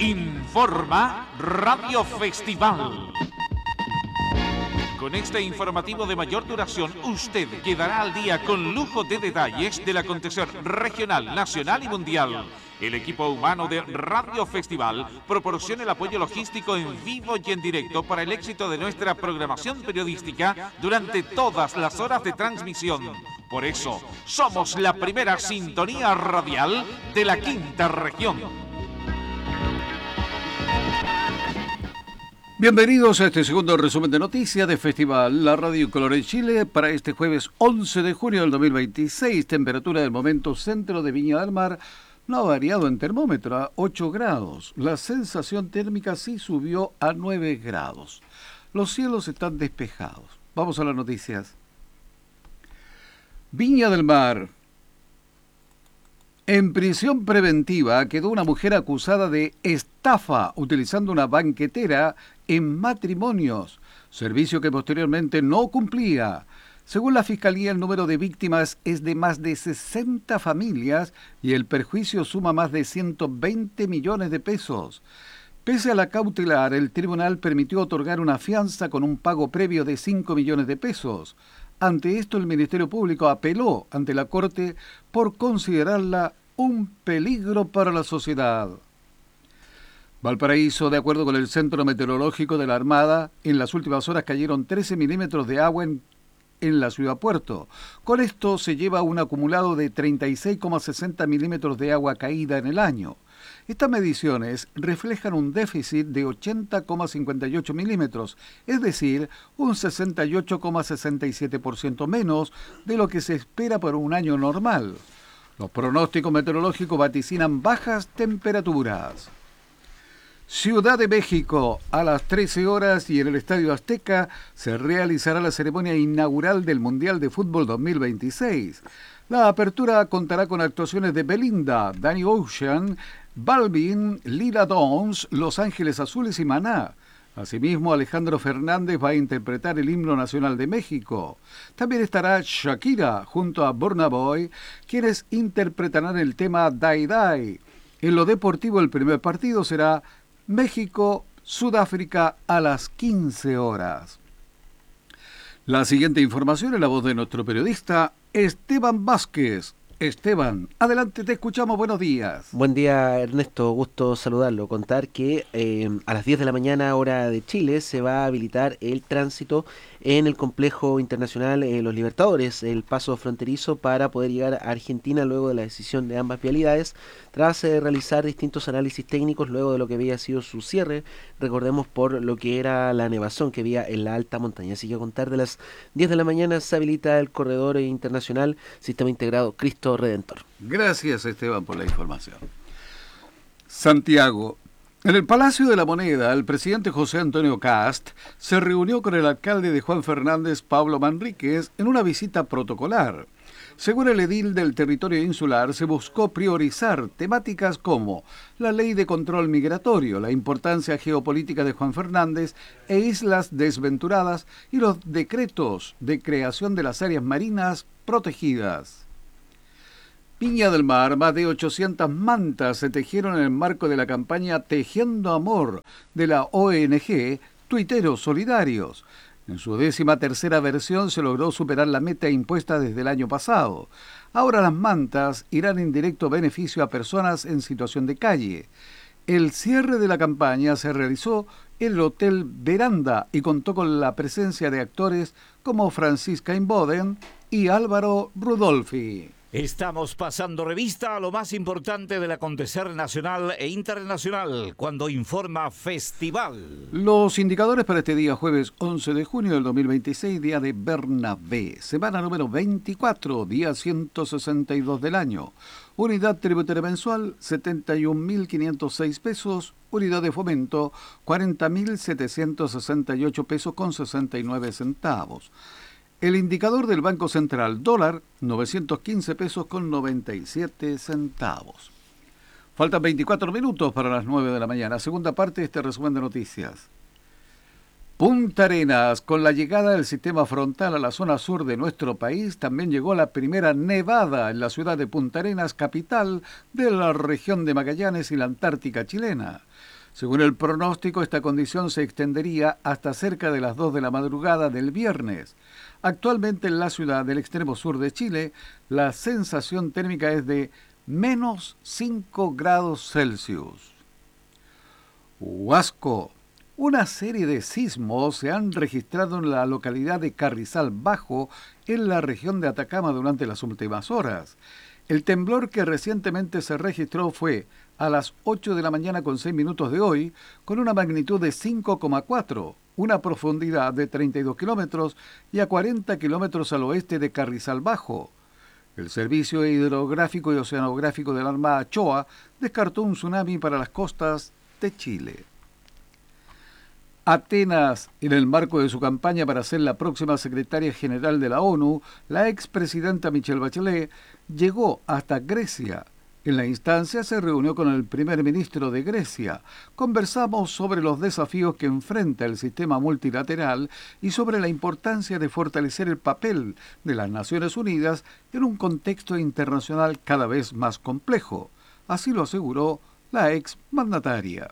Informa Radio Festival. Con este informativo de mayor duración, usted quedará al día con lujo de detalles del acontecer regional, nacional y mundial. El equipo humano de Radio Festival proporciona el apoyo logístico en vivo y en directo para el éxito de nuestra programación periodística durante todas las horas de transmisión. Por eso, somos la primera sintonía radial de la quinta región. Bienvenidos a este segundo resumen de noticias de Festival, la Radio Color en Chile, para este jueves 11 de junio del 2026. Temperatura del momento centro de Viña del Mar no ha variado en termómetro a 8 grados. La sensación térmica sí subió a 9 grados. Los cielos están despejados. Vamos a las noticias. Viña del Mar. En prisión preventiva quedó una mujer acusada de estafa utilizando una banquetera en matrimonios, servicio que posteriormente no cumplía. Según la Fiscalía, el número de víctimas es de más de 60 familias y el perjuicio suma más de 120 millones de pesos. Pese a la cautelar, el tribunal permitió otorgar una fianza con un pago previo de 5 millones de pesos. Ante esto, el Ministerio Público apeló ante la Corte por considerarla un peligro para la sociedad. Valparaíso, de acuerdo con el Centro Meteorológico de la Armada, en las últimas horas cayeron 13 milímetros de agua en la ciudad puerto. Con esto se lleva un acumulado de 36,60 milímetros de agua caída en el año. Estas mediciones reflejan un déficit de 80,58 milímetros, es decir, un 68,67% menos de lo que se espera para un año normal. Los pronósticos meteorológicos vaticinan bajas temperaturas. Ciudad de México, a las 13 horas y en el Estadio Azteca se realizará la ceremonia inaugural del Mundial de Fútbol 2026. La apertura contará con actuaciones de Belinda, Danny Ocean, Balvin, Lila Downs, Los Ángeles Azules y Maná. Asimismo, Alejandro Fernández va a interpretar el himno nacional de México. También estará Shakira junto a Burna Boy, quienes interpretarán el tema Die Die. En lo deportivo, el primer partido será México-Sudáfrica a las 15 horas. La siguiente información es la voz de nuestro periodista Esteban Vázquez. Esteban, adelante, te escuchamos, buenos días. Buen día, Ernesto, gusto saludarlo. Contar que a las 10 de la mañana, hora de Chile, se va a habilitar el tránsito en el complejo internacional Los Libertadores, el paso fronterizo para poder llegar a Argentina luego de la decisión de ambas vialidades, tras realizar distintos análisis técnicos luego de lo que había sido su cierre, recordemos por lo que era la nevazón que había en la alta montaña. Así que a contar de las 10 de la mañana se habilita el corredor internacional Sistema Integrado Cristo Redentor. Gracias, Esteban, por la información. Santiago. En el Palacio de la Moneda, el presidente José Antonio Kast se reunió con el alcalde de Juan Fernández, Pablo Manríquez, en una visita protocolar. Según el edil del territorio insular, se buscó priorizar temáticas como la ley de control migratorio, la importancia geopolítica de Juan Fernández e islas desventuradas y los decretos de creación de las áreas marinas protegidas. Viña del Mar, más de 800 mantas se tejieron en el marco de la campaña Tejiendo Amor de la ONG Tuiteros Solidarios. En su 13ª versión se logró superar la meta impuesta desde el año pasado. Ahora las mantas irán en directo beneficio a personas en situación de calle. El cierre de la campaña se realizó en el Hotel Veranda y contó con la presencia de actores como Francisca Inboden y Álvaro Rudolfi. Estamos pasando revista a lo más importante del acontecer nacional e internacional cuando informa Festival. Los indicadores para este día jueves 11 de junio del 2026, día de Bernabé, semana número 24, día 162 del año. Unidad tributaria mensual, 71.506 pesos. Unidad de fomento, 40.768 pesos con 69 centavos. El indicador del Banco Central, dólar, 915 pesos con 97 centavos. Faltan 24 minutos para las 9 de la mañana. Segunda parte de este resumen de noticias. Punta Arenas, con la llegada del sistema frontal a la zona sur de nuestro país, también llegó la primera nevada en la ciudad de Punta Arenas, capital de la región de Magallanes y la Antártica chilena. Según el pronóstico, esta condición se extendería hasta cerca de las 2 de la madrugada del viernes. Actualmente en la ciudad del extremo sur de Chile, la sensación térmica es de menos 5 grados Celsius. Huasco. Una serie de sismos se han registrado en la localidad de Carrizal Bajo, en la región de Atacama, durante las últimas horas. El temblor que recientemente se registró fue a las 8 de la mañana con 6 minutos de hoy, con una magnitud de 5,4, una profundidad de 32 kilómetros y a 40 kilómetros al oeste de Carrizal Bajo. El Servicio Hidrográfico y Oceanográfico de la Armada CHOA descartó un tsunami para las costas de Chile. Atenas, en el marco de su campaña para ser la próxima secretaria general de la ONU, la expresidenta Michelle Bachelet llegó hasta Grecia. En la instancia se reunió con el primer ministro de Grecia. Conversamos sobre los desafíos que enfrenta el sistema multilateral y sobre la importancia de fortalecer el papel de las Naciones Unidas en un contexto internacional cada vez más complejo. Así lo aseguró la exmandataria.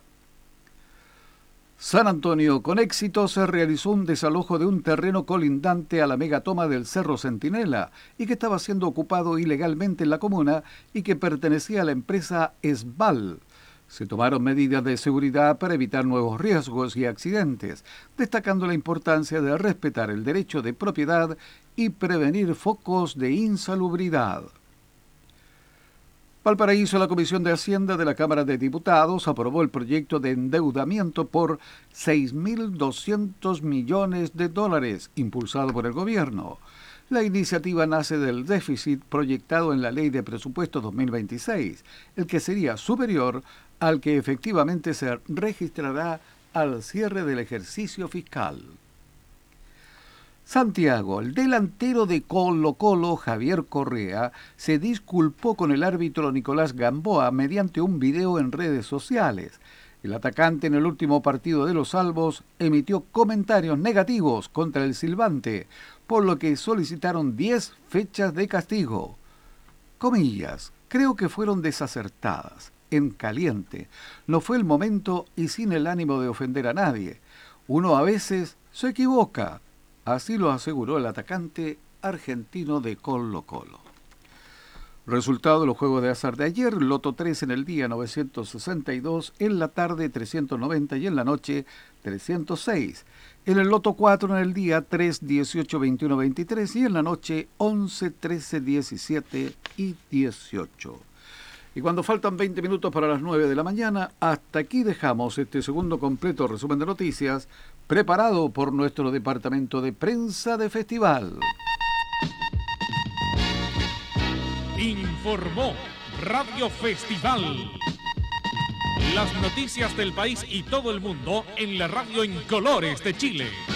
San Antonio, con éxito, se realizó un desalojo de un terreno colindante a la megatoma del Cerro Centinela y que estaba siendo ocupado ilegalmente en la comuna y que pertenecía a la empresa Esval. Se tomaron medidas de seguridad para evitar nuevos riesgos y accidentes, destacando la importancia de respetar el derecho de propiedad y prevenir focos de insalubridad. Valparaíso, la Comisión de Hacienda de la Cámara de Diputados aprobó el proyecto de endeudamiento por 6.200 millones de dólares, impulsado por el gobierno. La iniciativa nace del déficit proyectado en la Ley de Presupuestos 2026, el que sería superior al que efectivamente se registrará al cierre del ejercicio fiscal. Santiago, el delantero de Colo-Colo, Javier Correa, se disculpó con el árbitro Nicolás Gamboa mediante un video en redes sociales. El atacante en el último partido de los Salvos emitió comentarios negativos contra el silbante, por lo que solicitaron 10 fechas de castigo. Comillas, creo que fueron desacertadas, en caliente. No fue el momento y sin el ánimo de ofender a nadie. Uno a veces se equivoca. Así lo aseguró el atacante argentino de Colo-Colo. Resultado de los juegos de azar de ayer: Loto 3 en el día 962, en la tarde 390 y en la noche 306. En el Loto 4 en el día 3, 18, 21, 23 y en la noche 11, 13, 17 y 18. Y cuando faltan 20 minutos para las 9 de la mañana, hasta aquí dejamos este segundo completo resumen de noticias preparado por nuestro departamento de prensa de festival. Informó Radio Festival. Las noticias del país y todo el mundo en la radio en colores de Chile.